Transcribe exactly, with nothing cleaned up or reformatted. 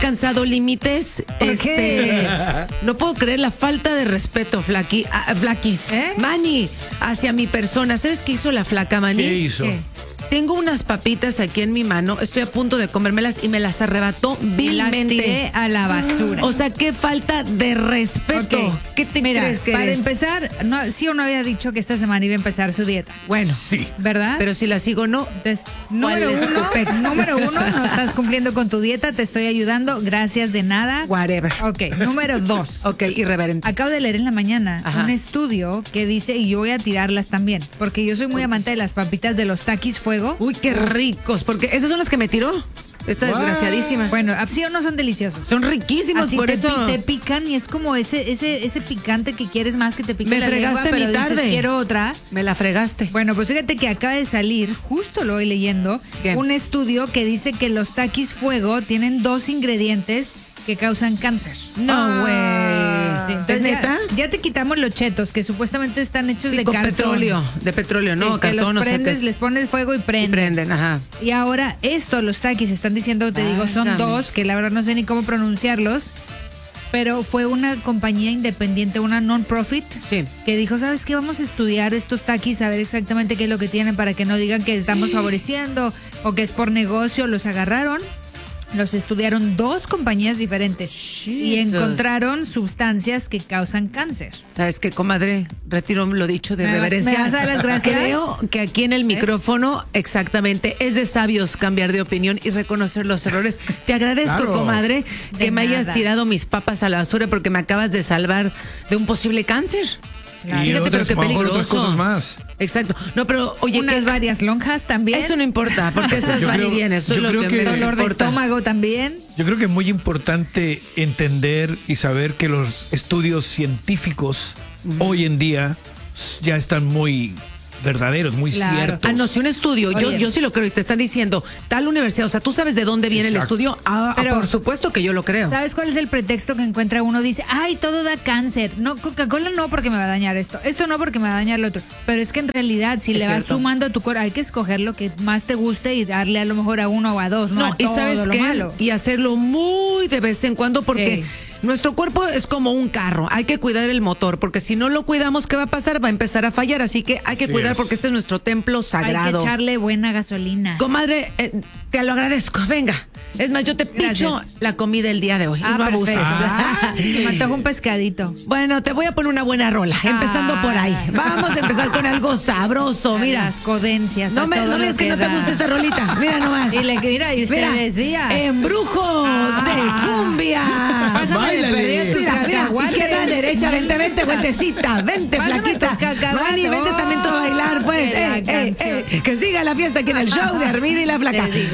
alcanzado límites. Este, no puedo creer la falta de respeto, Flaqui, ah, Flaqui, ¿Eh? Manny, hacia mi persona. ¿Sabes qué hizo la flaca, Manny? ¿Qué hizo? ¿Qué? Tengo unas papitas aquí en mi mano, estoy a punto de comérmelas y me las arrebató Y las vilmente. tiré a la basura. O sea, qué falta de respeto. Ok. ¿Qué te Mira, crees que para eres? empezar, no, sí o no había dicho que esta semana iba a empezar su dieta, Bueno, Sí. ¿verdad? pero si la sigo, no. Entonces, número es tu uno, pex? número uno, no estás cumpliendo con tu dieta, te estoy ayudando, gracias de nada. Whatever. Ok, número dos. Ok, irreverente. Acabo de leer en la mañana Ajá. un estudio que dice, y yo voy a tirarlas también, porque yo soy muy amante de las papitas de los Takis Fuego. Uy, qué ricos, porque esas son las que me tiró. Esta What? desgraciadísima. Bueno, sí o no son deliciosos. Son riquísimos, Así por te, eso. pi- te pican y es como ese, ese, ese picante que quieres más que te pique Me la lengua, fregaste pero mi dices, tarde. quiero otra. Me la fregaste. Bueno, pues fíjate que acaba de salir, justo lo voy leyendo, ¿Qué? un estudio que dice que los Takis Fuego tienen dos ingredientes que causan cáncer. No, güey. Sí, ¿Es entonces ya- neta? Ya, te quitamos los chetos, que supuestamente están hechos Sí, de con cartón. petróleo. De petróleo, no, Sí, que cartón, los no sé qué prendes, es. les pones fuego y Y prenden. prenden, ajá. Y ahora esto, los Takis, están diciendo, te digo, son Válgame. dos, que la verdad no sé ni cómo pronunciarlos, pero fue una compañía independiente, una non-profit, Sí. que dijo, ¿sabes qué? Vamos a estudiar estos Takis, a ver exactamente qué es lo que tienen para que no digan que estamos favoreciendo o que es por negocio. Los agarraron, los estudiaron dos compañías diferentes y Jesus. encontraron sustancias que causan cáncer. ¿Sabes qué, comadre? Retiro lo dicho de ¿Me vas- reverencia. me vas a dar las gracias? Creo que aquí en el ¿Ves? micrófono, exactamente, es de sabios cambiar de opinión y reconocer los errores. Te agradezco, Claro. comadre, que De me hayas nada. tirado mis papas a la basura porque me acabas de salvar de un posible cáncer. Claro. Y Fíjate, pero otras, qué a lo mejor otras peligroso. cosas más. Exacto. No, pero oye, Unas ¿qué- varias lonjas también. eso no importa, porque esas Yo van creo- y vienen. Eso es yo lo creo que, que- menos Dolor de importa. estómago también. Yo creo que es muy importante entender y saber que los estudios científicos hoy en día ya están muy verdaderos, muy Claro. ciertos. Ah, no, si un estudio, yo, Oye. yo sí lo creo y te están diciendo tal universidad, o sea, tú sabes de dónde viene Exacto. el estudio. Ah, Pero- por supuesto que yo lo creo. ¿Sabes cuál es el pretexto que encuentra uno? Dice, ay, todo da cáncer. No, Coca-Cola no porque me va a dañar esto. Esto no porque me va a dañar lo otro. Pero es que en realidad, si Es le vas cierto. sumando a tu cuerpo, hay que escoger lo que más te guste y darle a lo mejor a uno o a dos, no, No, a y todo sabes lo qué, malo. y hacerlo muy de vez en cuando porque Sí. nuestro cuerpo es como un carro, hay que cuidar el motor, porque si no lo cuidamos, ¿qué va a pasar? Va a empezar a fallar, así que hay que Así cuidar es. porque este es nuestro templo Hay sagrado. que echarle buena gasolina. Comadre, eh, te lo agradezco, venga. Es más, yo te picho Gracias. la comida el día de hoy Ah, y no abuses. perfecto. Se me antoja un pescadito. Bueno, te voy a poner una buena rola, empezando Ah. por ahí. Vamos a empezar con algo sabroso, mira. Las codencias. No a me todo no lo ves que no te da. gusta esta rolita. Mira nomás. Y le mira, y se Mira, desvía. Embrujo Ah. de cumbia. Pásame de Báilale. perdido tus Mira, mira, cacahuates. izquierda, derecha, vente, vente, vueltecita, vente, Pásame flaquita. tus cacahuates. Manny, vente también tú a bailar, pues. Oh, Eh, la eh, canción. eh, que siga la fiesta aquí en el show de Armida y la Flaca. Te digo.